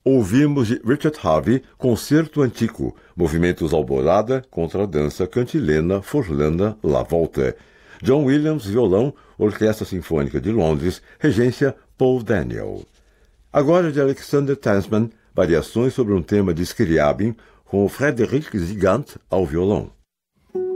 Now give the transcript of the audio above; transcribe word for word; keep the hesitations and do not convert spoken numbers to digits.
Ouvimos de Richard Harvey, Concerto Antico, movimentos alborada contra a dança cantilena forlana La Volta. John Williams, violão, Orquestra Sinfônica de Londres, regência Paul Daniel. Agora de Alexander Tansman, variações sobre um tema de Scriabin, com Frédéric Zigant ao violão.